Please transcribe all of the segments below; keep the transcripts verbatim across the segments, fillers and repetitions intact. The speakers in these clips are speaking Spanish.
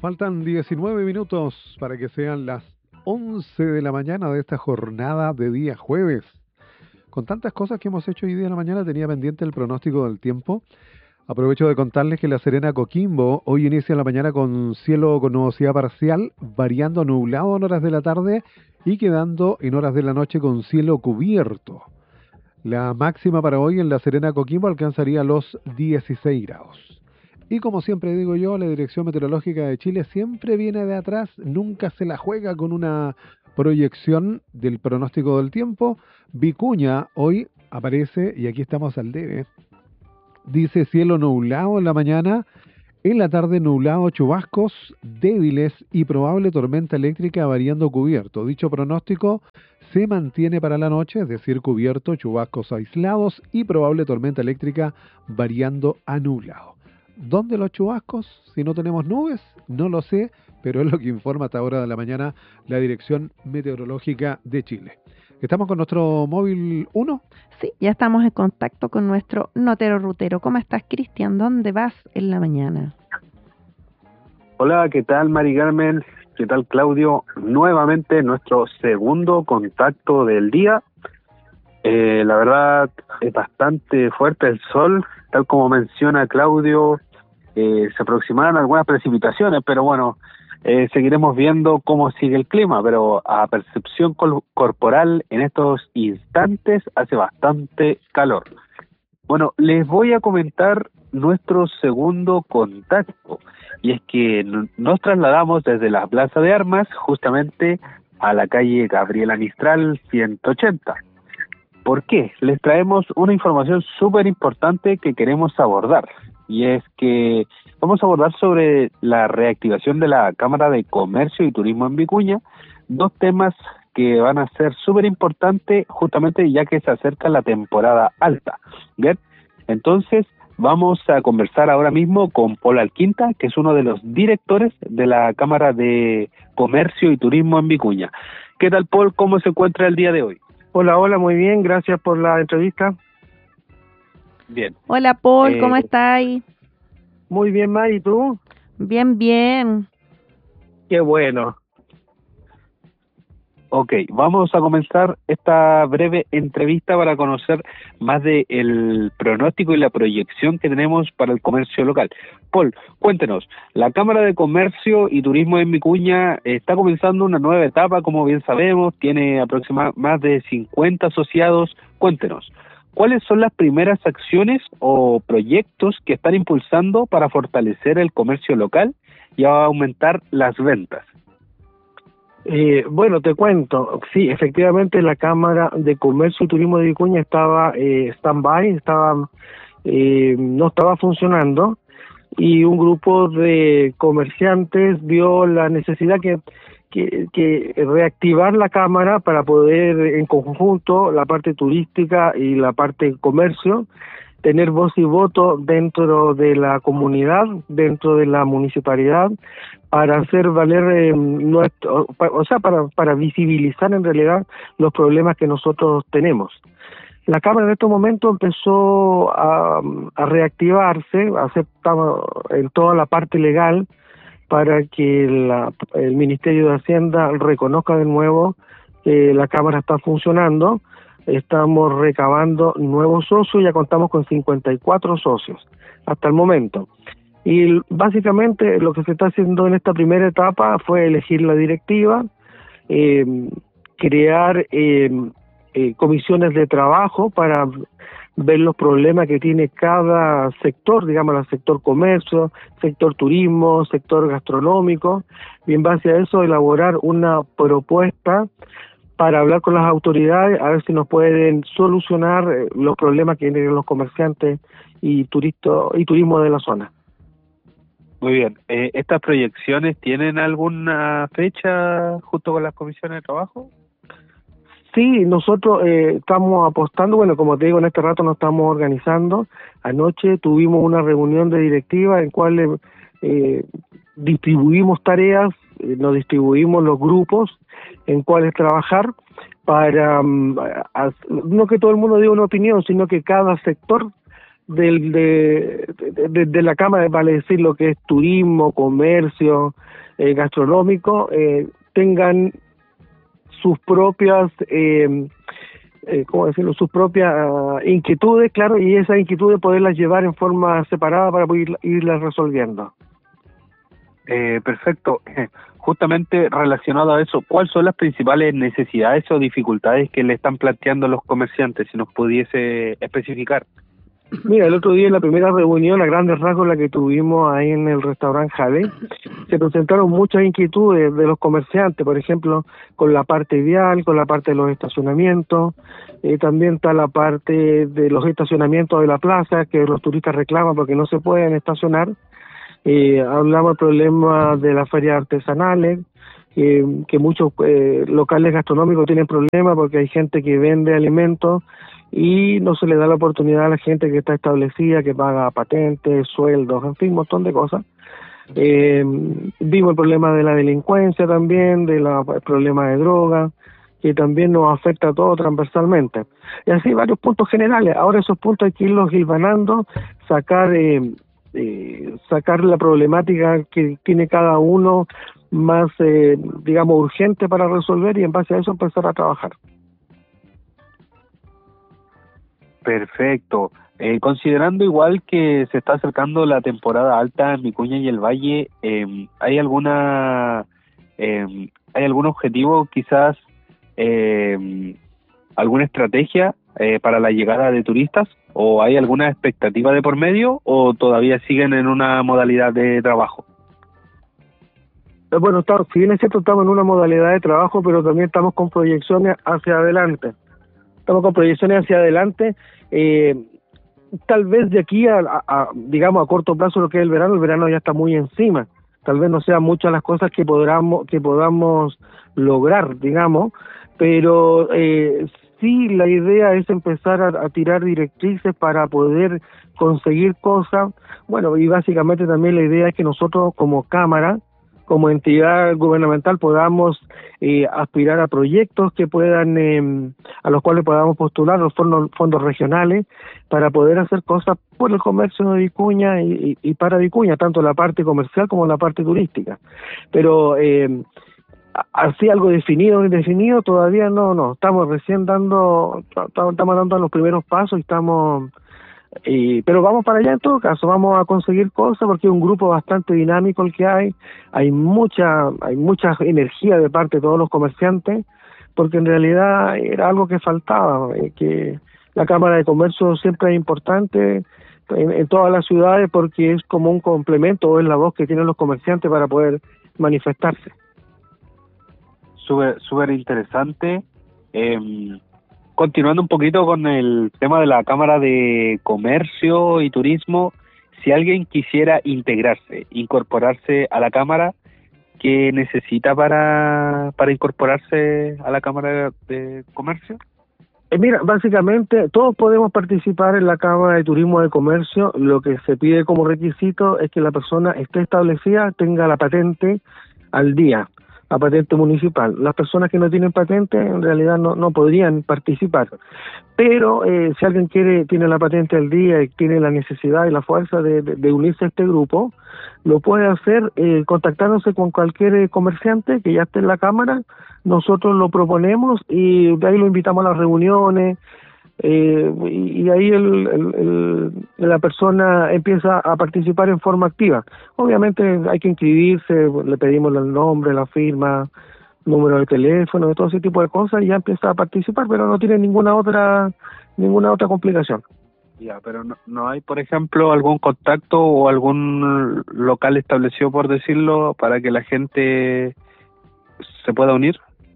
Faltan diecinueve minutos para que sean las once de la mañana de esta jornada de día jueves. Con tantas cosas que hemos hecho hoy día en la mañana, tenía pendiente el pronóstico del tiempo. Aprovecho de contarles que La Serena Coquimbo hoy inicia la mañana con cielo con nubosidad parcial, variando a nublado en horas de la tarde y quedando en horas de la noche con cielo cubierto. La máxima para hoy en La Serena Coquimbo alcanzaría los dieciséis grados. Y como siempre digo yo, la Dirección Meteorológica de Chile siempre viene de atrás, nunca se la juega con una proyección del pronóstico del tiempo. Vicuña hoy aparece, y aquí estamos al debe, dice cielo nublado en la mañana, en la tarde nublado, chubascos débiles y probable tormenta eléctrica variando cubierto. Dicho pronóstico se mantiene para la noche, es decir, cubierto, chubascos aislados y probable tormenta eléctrica variando a nublado. ¿Dónde los chubascos? Si no tenemos nubes, no lo sé, pero es lo que informa hasta ahora de la mañana la Dirección Meteorológica de Chile. ¿Estamos con nuestro móvil uno? Sí, ya estamos en contacto con nuestro notero rutero. ¿Cómo estás, Cristian? ¿Dónde vas en la mañana? Hola, ¿qué tal, Mari Carmen? ¿Qué tal, Claudio? Nuevamente nuestro segundo contacto del día. Eh, la verdad es bastante fuerte el sol, tal como menciona Claudio. Eh, se aproximaron algunas precipitaciones, pero bueno, eh, seguiremos viendo cómo sigue el clima, pero a percepción col- corporal en estos instantes hace bastante calor. Bueno, les voy a comentar nuestro segundo contacto, y es que n- nos trasladamos desde la Plaza de Armas justamente a la calle Gabriela Mistral ciento ochenta. ¿Por qué? Les traemos una información súper importante que queremos abordar, y es que vamos a abordar sobre la reactivación de la Cámara de Comercio y Turismo en Vicuña, dos temas que van a ser súper importantes justamente ya que se acerca la temporada alta. ¿Bien? Entonces vamos a conversar ahora mismo con Paul Alquinta, que es uno de los directores de la Cámara de Comercio y Turismo en Vicuña. ¿Qué tal, Paul? ¿Cómo se encuentra el día de hoy? Hola, hola, muy bien, gracias por la entrevista. Bien. Hola, Paul, Eh, ¿cómo estás? Muy bien, Mari, ¿y tú? Bien, bien. Qué bueno. Ok, vamos a comenzar esta breve entrevista para conocer más de el pronóstico y la proyección que tenemos para el comercio local. Paul, cuéntenos, la Cámara de Comercio y Turismo en Vicuña está comenzando una nueva etapa, como bien sabemos, tiene aproximadamente más de cincuenta asociados. Cuéntenos, ¿cuáles son las primeras acciones o proyectos que están impulsando para fortalecer el comercio local y aumentar las ventas? Eh, bueno, te cuento, sí, efectivamente la Cámara de Comercio y Turismo de Vicuña estaba eh, stand-by, estaba, eh, no estaba funcionando, y un grupo de comerciantes vio la necesidad que, que, que reactivar la Cámara para poder en conjunto, la parte turística y la parte comercio, tener voz y voto dentro de la comunidad, dentro de la municipalidad, para hacer valer eh, nuestro, o sea, para, para visibilizar en realidad los problemas que nosotros tenemos. La Cámara en estos momentos empezó a, a reactivarse, aceptamos en toda la parte legal para que la, el Ministerio de Hacienda reconozca de nuevo que la Cámara está funcionando. Estamos recabando nuevos socios, ya contamos con cincuenta y cuatro socios hasta el momento. Y básicamente lo que se está haciendo en esta primera etapa fue elegir la directiva, eh, crear eh, eh, comisiones de trabajo para ver los problemas que tiene cada sector, digamos, el sector comercio, sector turismo, sector gastronómico, y en base a eso elaborar una propuesta para hablar con las autoridades, a ver si nos pueden solucionar los problemas que tienen los comerciantes y turistas y turismo de la zona. Muy bien. Eh, ¿Estas proyecciones tienen alguna fecha junto con las comisiones de trabajo? Sí, nosotros eh, estamos apostando, bueno, como te digo, en este rato nos estamos organizando. Anoche tuvimos una reunión de directiva en cual eh, distribuimos tareas, eh, nos distribuimos los grupos en cuales trabajar para, um, a, no que todo el mundo diga una opinión, sino que cada sector del, de, de, de, de la Cámara, vale decir lo que es turismo, comercio, eh, gastronómico, eh, tengan sus propias, eh, eh, ¿cómo decirlo?, sus propias uh, inquietudes, claro, y esas inquietudes poderlas llevar en forma separada para poder irlas resolviendo. Eh, perfecto. Justamente relacionado a eso, ¿cuáles son las principales necesidades o dificultades que le están planteando los comerciantes? Si nos pudiese especificar. Mira, el otro día en la primera reunión, a grandes rasgos, la que tuvimos ahí en el restaurante Jale, se presentaron muchas inquietudes de los comerciantes, por ejemplo, con la parte vial, con la parte de los estacionamientos, eh, también está la parte de los estacionamientos de la plaza, que los turistas reclaman porque no se pueden estacionar. Eh, hablamos del problema de las ferias artesanales, eh, que muchos eh, locales gastronómicos tienen problemas porque hay gente que vende alimentos y no se le da la oportunidad a la gente que está establecida, que paga patentes, sueldos, en fin, un montón de cosas. Eh, vimos el problema de la delincuencia también, del problema de droga, que también nos afecta a todos transversalmente. Y así varios puntos generales. Ahora esos puntos hay que irlos hilvanando, sacar, eh, eh, sacar la problemática que tiene cada uno más, eh, digamos, urgente para resolver y en base a eso empezar a trabajar. Perfecto. Eh, considerando igual que se está acercando la temporada alta en Vicuña y el Valle, eh, ¿hay alguna eh, hay algún objetivo, quizás eh, alguna estrategia eh, para la llegada de turistas? ¿O hay alguna expectativa de por medio o todavía siguen en una modalidad de trabajo? Bueno, está, si bien es cierto, estamos en una modalidad de trabajo, pero también estamos con proyecciones hacia adelante. Estamos con proyecciones hacia adelante, eh, tal vez de aquí a, a, a, digamos, a corto plazo lo que es el verano, el verano ya está muy encima, tal vez no sean muchas las cosas que podamos, que podamos lograr, digamos, pero eh, sí la idea es empezar a, a tirar directrices para poder conseguir cosas, bueno, y básicamente también la idea es que nosotros como Cámara, como entidad gubernamental podamos eh, aspirar a proyectos que puedan, eh, a los cuales podamos postular los fondos, fondos regionales para poder hacer cosas por el comercio de Vicuña y, y, y para Vicuña, tanto la parte comercial como la parte turística. Pero eh, así algo definido, indefinido, todavía no, no, estamos recién dando, estamos dando los primeros pasos y estamos... Y, pero vamos para allá en todo caso, vamos a conseguir cosas porque es un grupo bastante dinámico el que hay, hay mucha hay mucha energía de parte de todos los comerciantes, porque en realidad era algo que faltaba, eh, que la Cámara de Comercio siempre es importante en, en todas las ciudades porque es como un complemento o es la voz que tienen los comerciantes para poder manifestarse. Súper súper interesante. Eh... Continuando un poquito con el tema de la Cámara de Comercio y Turismo, si alguien quisiera integrarse, incorporarse a la Cámara, ¿qué necesita para, para incorporarse a la Cámara de Comercio? Eh, mira, básicamente todos podemos participar en la Cámara de Turismo y de Comercio. Lo que se pide como requisito es que la persona esté establecida, tenga la patente al día, la patente municipal. Las personas que no tienen patente en realidad no, no podrían participar. Pero eh, si alguien quiere tiene la patente al día y tiene la necesidad y la fuerza de, de, de unirse a este grupo, lo puede hacer eh, contactándose con cualquier comerciante que ya esté en la Cámara. Nosotros lo proponemos y de ahí lo invitamos a las reuniones. Eh, y, y ahí el, el, el, la persona empieza a participar en forma activa. Obviamente hay que inscribirse, le pedimos el nombre, la firma, número de teléfono, todo ese tipo de cosas y ya empieza a participar, pero no tiene ninguna otra ninguna otra complicación. Ya, pero no, no hay, por ejemplo, algún contacto o algún local establecido, por decirlo, para que la gente se pueda unir.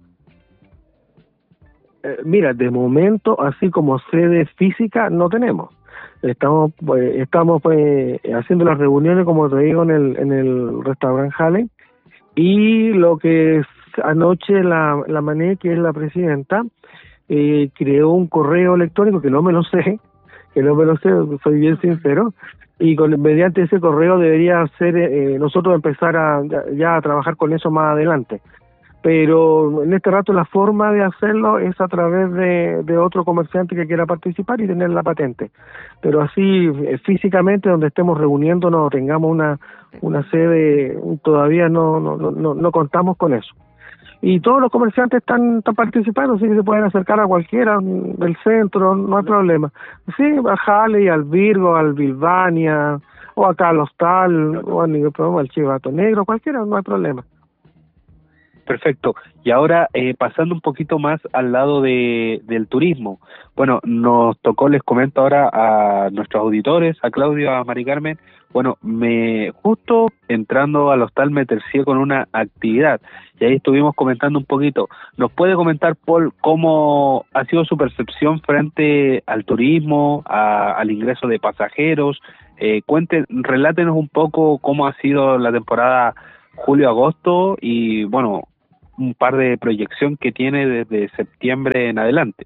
Eh, mira, de momento, así como sede física, no tenemos. Estamos pues, estamos pues haciendo las reuniones, como te digo, en el en el restaurante Jale. Y lo que es, anoche la, la Mané, que es la presidenta, eh, creó un correo electrónico que no me lo sé, que no me lo sé, soy bien sincero, y con, mediante ese correo debería ser, eh, nosotros empezar a ya, ya a trabajar con eso más adelante. pero en este rato la forma de hacerlo es a través de, de otro comerciante que quiera participar y tener la patente. Pero así eh, físicamente donde estemos reuniéndonos o tengamos una una sede, todavía no no, no no contamos con eso. Y todos los comerciantes están, están participando, así que se pueden acercar a cualquiera del centro, no hay problema. Sí, a Jale, al Virgo, al Bilbania, o acá al Hostal, o a ningún problema, al Chivato Negro, cualquiera, no hay problema. Perfecto. Y ahora, eh, pasando un poquito más al lado de, del turismo. Bueno, nos tocó, les comento ahora a nuestros auditores, a Claudio, a Mari Carmen. Bueno, me justo entrando al hostal me tercié con una actividad y ahí estuvimos comentando un poquito. ¿Nos puede comentar, Paul, cómo ha sido su percepción frente al turismo, a, al ingreso de pasajeros? Eh, cuenten, relátenos un poco cómo ha sido la temporada julio-agosto y, bueno, un par de proyección que tiene desde septiembre en adelante.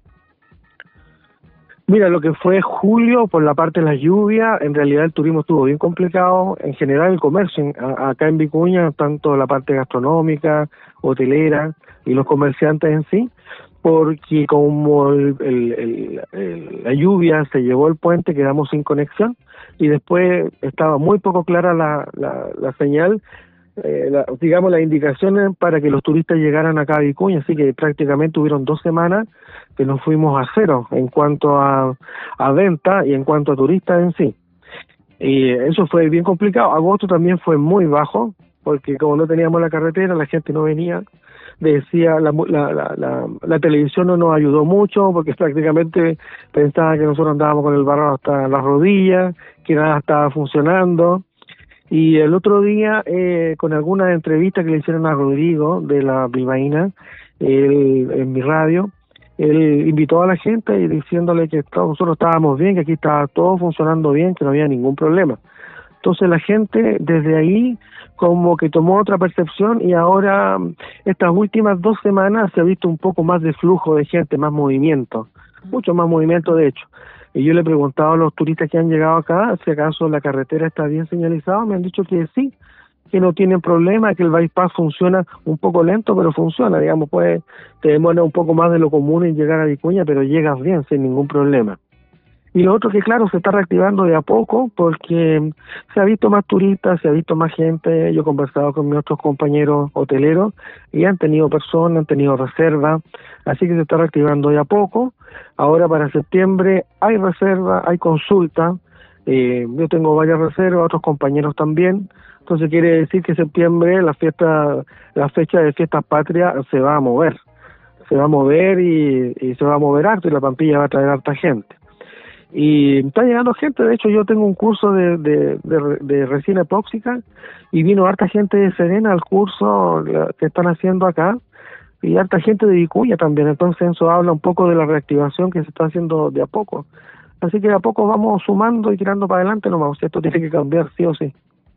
Mira, lo que fue julio, por la parte de la lluvia, en realidad el turismo estuvo bien complicado. En general el comercio, en, a, acá en Vicuña, tanto la parte gastronómica, hotelera y los comerciantes en sí, porque como el, el, el, el, la lluvia se llevó el puente, quedamos sin conexión y después estaba muy poco clara la, la, la señal, eh, la, digamos las indicaciones para que los turistas llegaran acá a Vicuña, así que prácticamente hubieron dos semanas que nos fuimos a cero en cuanto a, a venta y en cuanto a turistas en sí. Y eso fue bien complicado. Agosto también fue muy bajo, porque como no teníamos la carretera, la gente no venía. Decía, la, la, la, la, la televisión no nos ayudó mucho, porque prácticamente pensaba que nosotros andábamos con el barro hasta las rodillas, que nada estaba funcionando. Y el otro día, eh, con algunas entrevistas que le hicieron a Rodrigo de la Bilbaína, él, en mi radio, él invitó a la gente y diciéndole que todos nosotros estábamos bien, que aquí estaba todo funcionando bien, que no había ningún problema. Entonces la gente desde ahí como que tomó otra percepción y ahora estas últimas dos semanas se ha visto un poco más de flujo de gente, más movimiento, mucho más movimiento de hecho. Y yo le he preguntado a los turistas que han llegado acá si acaso la carretera está bien señalizada, me han dicho que sí, que no tienen problema, que el bypass funciona un poco lento, pero funciona, digamos, pues te demora un poco más de lo común en llegar a Vicuña, pero llegas bien, sin ningún problema. Y lo otro que, claro, se está reactivando de a poco, porque se ha visto más turistas, se ha visto más gente, yo he conversado con mis otros compañeros hoteleros, y han tenido personas, han tenido reservas, así que se está reactivando de a poco. Ahora para septiembre hay reserva, hay consulta, eh, yo tengo varias reservas, otros compañeros también. Entonces quiere decir que septiembre la fiesta, la fecha de fiestas patrias se va a mover, se va a mover y, y se va a mover harto y la Pampilla va a traer harta gente. Y está llegando gente, de hecho yo tengo un curso de, de, de, de resina epóxica y vino harta gente de Serena al curso que están haciendo acá y harta gente de Vicuña también, entonces eso habla un poco de la reactivación que se está haciendo de a poco. Así que de a poco vamos sumando y tirando para adelante nomás, esto tiene que cambiar sí o sí.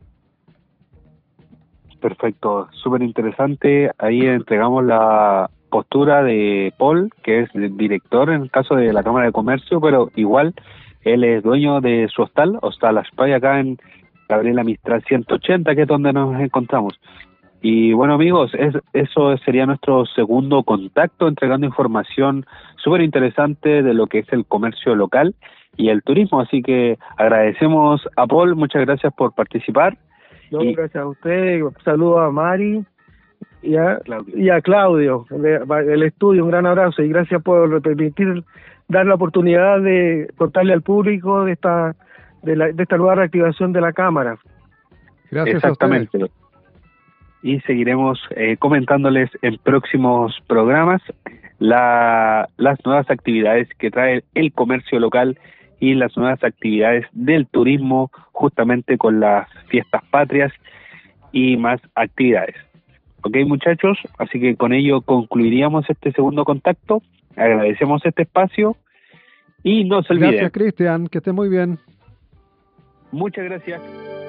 Perfecto, súper interesante. Ahí entregamos la postura de Paul, que es el director en el caso de la Cámara de Comercio, pero igual él es dueño de su hostal, Hostal Aspay, acá en Gabriela Mistral ciento ochenta, que es donde nos encontramos. Y bueno, amigos, es, eso sería nuestro segundo contacto, entregando información súper interesante de lo que es el comercio local y el turismo. Así que agradecemos a Paul, muchas gracias por participar. No, y, gracias a usted, saludo a Mari y a Claudio, y a Claudio del estudio, un gran abrazo y gracias por permitir dar la oportunidad de contarle al público de esta de, la, de esta nueva reactivación de la Cámara. Gracias. Exactamente. A ustedes. Y seguiremos eh, comentándoles en próximos programas la, las nuevas actividades que trae el comercio local y las nuevas actividades del turismo, justamente con las fiestas patrias y más actividades. Ok, muchachos, así que con ello concluiríamos este segundo contacto. Agradecemos este espacio y no se olviden. Gracias, Cristian, que esté muy bien. Muchas gracias.